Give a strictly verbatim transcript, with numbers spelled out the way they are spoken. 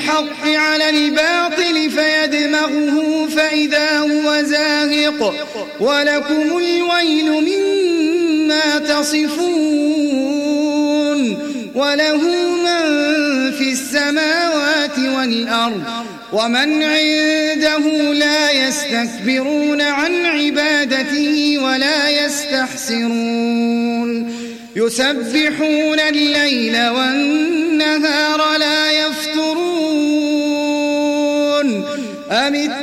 الحق على الباطل فيدمغه فإذا هو زاهق ولكم الويل مما تصفون وله من في السماوات والأرض ومن عنده لا يستكبرون عن عبادته ولا يستحسرون يسبحون الليل والنهار لا يفترون أم